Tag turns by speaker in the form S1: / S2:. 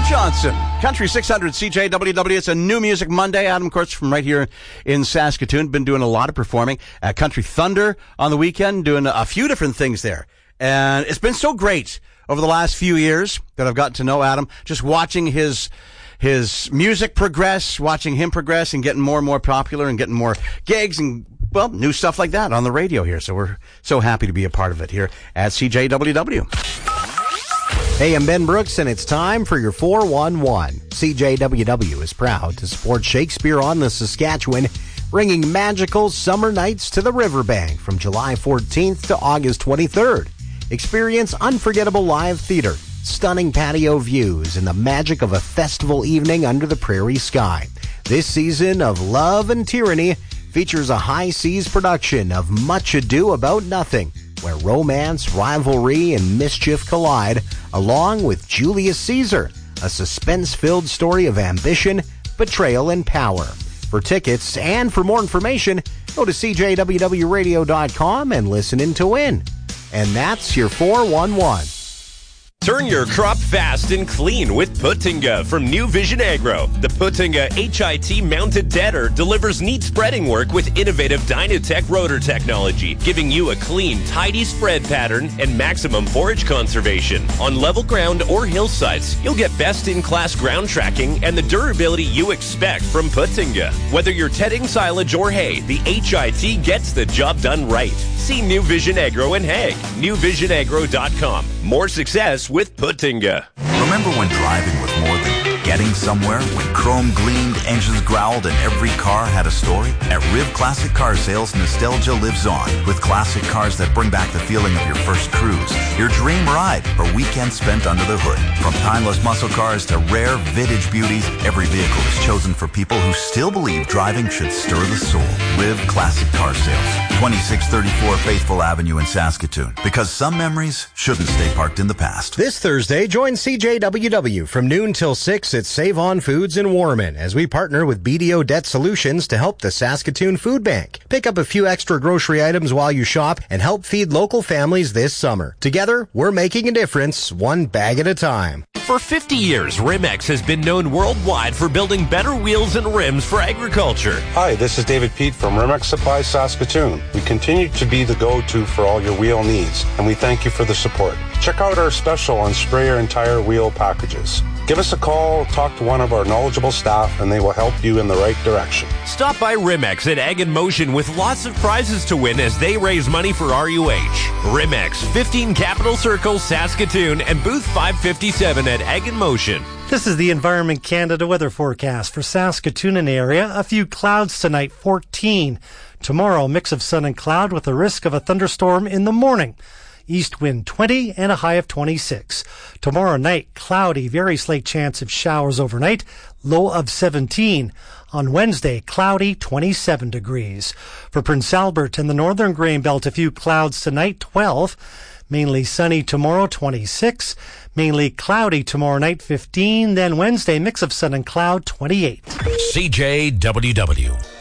S1: Johnson. Country 600 CJWW. It's a new music Monday. Adam, of course, from right here in Saskatoon. Been doing a lot of performing at Country Thunder on the weekend, doing a few different things there. And it's been so great over the last few years that I've gotten to know Adam, just watching his music progress, watching him progress and getting more and more popular and getting more gigs and, well, new stuff like that on the radio here. So we're so happy to be a part of it here at CJWW.
S2: Hey, I'm Ben Brooks, and it's time for your 411. CJWW is proud to support Shakespeare on the Saskatchewan, bringing magical summer nights to the riverbank from July 14th to August 23rd. Experience unforgettable live theater, stunning patio views, and the magic of a festival evening under the prairie sky. This season of Love and Tyranny features a High Seas production of Much Ado About Nothing, where romance, rivalry, and mischief collide, along with Julius Caesar, a suspense-filled story of ambition, betrayal, and power. For tickets and for more information, go to cjwwradio.com and listen in to win. And that's your 411.
S3: Turn your crop fast and clean with Putinga from New Vision Agro. The Putinga HIT mounted tedder delivers neat spreading work with innovative Dynatech rotor technology, giving you a clean, tidy spread pattern and maximum forage conservation. On level ground or hillsides, you'll get best-in-class ground tracking and the durability you expect from Putinga. Whether you're tedding silage or hay, the HIT gets the job done right. See New Vision Agro in Hague. NewVisionAgro.com. More success with Putinga.
S4: Remember when driving was more than getting somewhere? When chrome gleamed, engines growled, and every car had a story? At Riv Classic Car Sales, nostalgia lives on with classic cars that bring back the feeling of your first cruise, your dream ride, or weekend spent under the hood. From timeless muscle cars to rare vintage beauties, every vehicle is chosen for people who still believe driving should stir the soul. Riv Classic Car Sales, 2634 Faithful Avenue in Saskatoon. Because some memories shouldn't stay parked in the past.
S2: This Thursday, join CJWW from noon till 6 at Save On Foods in Warman as we partner with BDO Debt Solutions to help the Saskatoon Food Bank. Pick up a few extra grocery items while you shop and help feed local families this summer. Together, we're making a difference, one bag at a time.
S3: For 50 years, Rimex has been known worldwide for building better wheels and rims for agriculture.
S5: Hi, this is David Pete from Rimex Supply Saskatoon. We continue to be the go-to for all your wheel needs, and we thank you for the support. Check out our special on sprayer and tire wheel packages. Give us a call, talk to one of our knowledgeable staff, and they will help you in the right direction.
S3: Stop by Rimex at Ag in Motion with lots of prizes to win as they raise money for RUH. Rimex, 15 Capital Circle, Saskatoon, and booth 557 at Ag in Motion.
S6: This is the Environment Canada weather forecast for Saskatoon and area. A few clouds tonight, 14. Tomorrow, a mix of sun and cloud with a risk of a thunderstorm in the morning. East wind 20 and a high of 26. Tomorrow night, cloudy, very slight chance of showers overnight, low of 17. On Wednesday, cloudy, 27 degrees. For Prince Albert and the northern grain belt, a few clouds tonight, 12. Mainly sunny tomorrow, 26. Mainly cloudy tomorrow night, 15. Then Wednesday, mix of sun and cloud, 28.
S3: CJWW.